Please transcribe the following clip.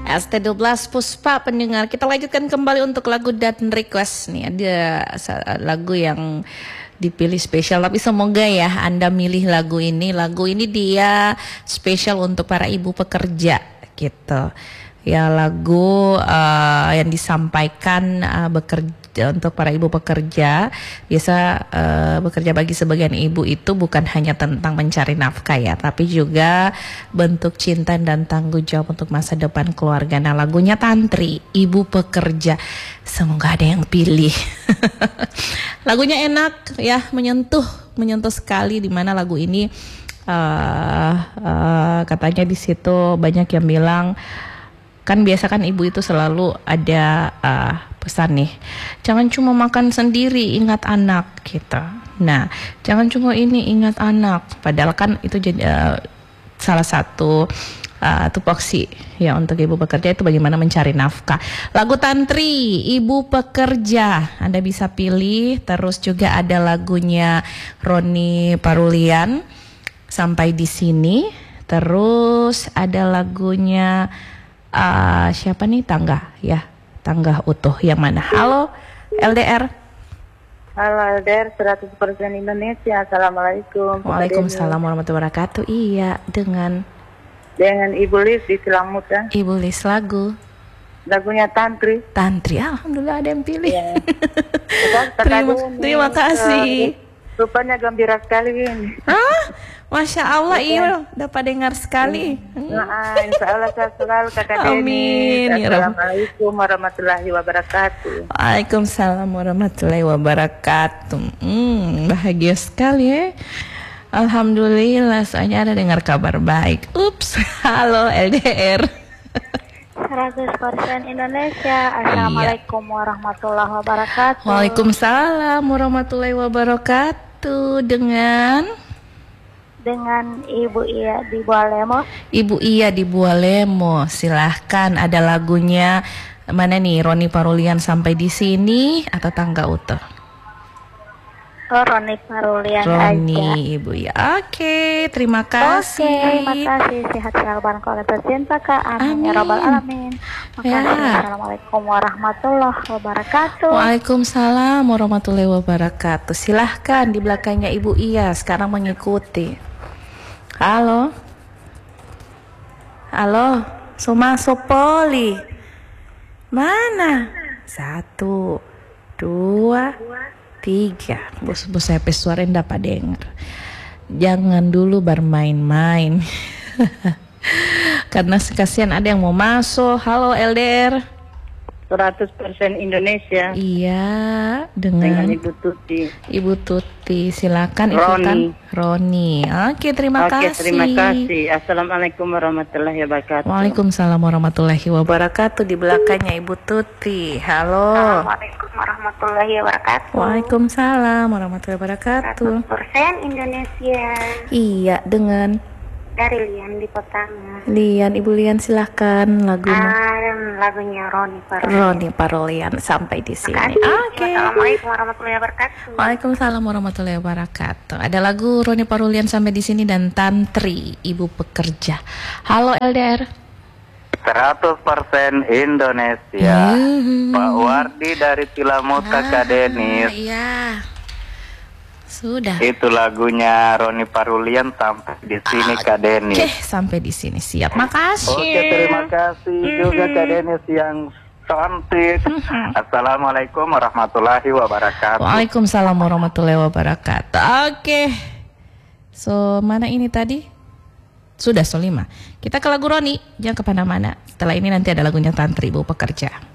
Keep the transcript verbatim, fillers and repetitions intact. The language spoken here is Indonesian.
S T dua belas Puspa pendengar. Kita lanjutkan kembali untuk lagu dan request nih. Ada lagu yang dipilih spesial, tapi semoga ya Anda milih lagu ini. Lagu ini dia spesial untuk para ibu pekerja gitu. Ya, lagu uh, yang disampaikan uh, bekerja untuk para ibu pekerja. Biasa uh, bekerja bagi sebagian ibu itu bukan hanya tentang mencari nafkah ya, tapi juga bentuk cinta dan tanggung jawab untuk masa depan keluarga. Nah, lagunya Tantri, Ibu Pekerja. Semoga ada yang pilih. Lagunya enak ya, menyentuh, menyentuh sekali, di mana lagu ini uh, uh, katanya di situ banyak yang bilang, kan biasa kan ibu itu selalu ada uh, pesan nih, jangan cuma makan sendiri, ingat anak gitu. Nah, jangan cuma ini, ingat anak. Padahal kan itu jadi uh, salah satu uh, tupoksi ya untuk ibu pekerja itu bagaimana mencari nafkah. Lagu Tantri, Ibu Pekerja, Anda bisa pilih. Terus juga ada lagunya Roni Parulian, Sampai di Sini. Terus ada lagunya Uh, siapa nih, Tangga ya, Tangga Utuh. Yang mana? Halo L D R. Halo L D R seratus persen Indonesia. Assalamualaikum. Waalaikumsalam warahmatullahi wabarakatuh. Iya, dengan dengan Ibu Lis di Silamutan. Ibu Lis, lagu lagunya Tantri. Tantri, alhamdulillah ada yang pilih. Ya. terima, terima kasih. Rupanya gembira sekali ini. Hah? Masya Allah, iya dapat dengar sekali. Nah, insya Allah saya selalu kakak Deni. Amin. Assalamualaikum warahmatullahi wabarakatuh. Waalaikumsalam warahmatullahi wabarakatuh. Hmm, bahagia sekali ya. Alhamdulillah, soalnya ada dengar kabar baik. Ups, halo L D R. seratus persen Indonesia. Assalamualaikum iya. warahmatullahi wabarakatuh. Waalaikumsalam warahmatullahi wabarakatuh. Dengan dengan Ibu Iya di Bualemo. Ibu Iya di Bualemo, silahkan. Ada lagunya mana nih? Roni Parulian, Sampai di Sini atau Tangga Utuh? Oh, Roni Parulian Roni, aja. Ibu Iya. Oke, terima kasih. Oke, terima kasih. Sehat selalu barangkali tercinta Kak. Amin ya rabbal alamin. Makasih. Ya. Assalamualaikum warahmatullahi wabarakatuh. Waalaikumsalam warahmatullahi wabarakatuh. Silahkan, di belakangnya Ibu Iya sekarang mengikuti. Halo. Halo, Soma Sopoli. Mana? Satu, dua, tiga. Bos-bos saya pesuarin dapat dengar. Jangan dulu bermain-main. Karena kasihan ada yang mau masuk. Halo L D R. seratus persen Indonesia. Iya, dengan, dengan Ibu Tuti. Ibu Tuti, silakan Roni. ikutan. Roni. Oke, terima Oke, kasih. terima kasih. Assalamualaikum warahmatullahi wabarakatuh. Waalaikumsalam warahmatullahi wabarakatuh. Di belakangnya Ibu Tuti. Halo. Assalamualaikum warahmatullahi wabarakatuh. Waalaikumsalam warahmatullahi wabarakatuh. seratus persen Indonesia. Iya, dengan dari Lian di Potanga. Lian, Ibu Lian silahkan lagunya. Ah, lagunya Roni Parulian. Roni Parulian, Sampai di Sini. Oke. Okay. Assalamualaikum warahmatullahi wabarakatuh. Waalaikumsalam warahmatullahi wabarakatuh. Ada lagu Roni Parulian, Sampai di Sini, dan Tantri, Ibu Pekerja. Halo L D R. seratus persen Indonesia. Hmm. Pak Wardi dari Tilamut, ah, Kakak Denis. Iya. Sudah. Itu lagunya Roni Parulian, Sampai di Sini, ah, Kak Denis. Oke, Sampai di Sini. Siap. Makasih. Oke, terima kasih juga Kak Denis yang cantik. Assalamualaikum warahmatullahi wabarakatuh. Waalaikumsalam warahmatullahi wabarakatuh. Oke. So, mana ini tadi? Sudah, so lima. Kita ke lagu Roni. Jangan kemana-mana. Setelah ini nanti ada lagunya Tantri, Ibu Pekerja.